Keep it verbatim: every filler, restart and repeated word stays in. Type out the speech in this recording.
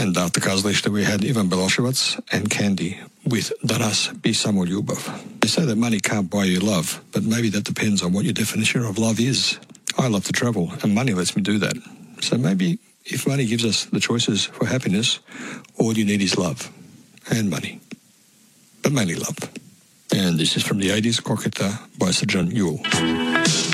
And after Kazlishta, we had Ivan Beloshevitz and Candy with Danas Bisamo Lyubov. They say that money can't buy you love, but maybe that depends on what your definition of love is. I love to travel, and money lets me do that. So maybe if money gives us the choices for happiness, all you need is love and money, but mainly love. And this is from the eighties, Coqueta by Sir John Yule.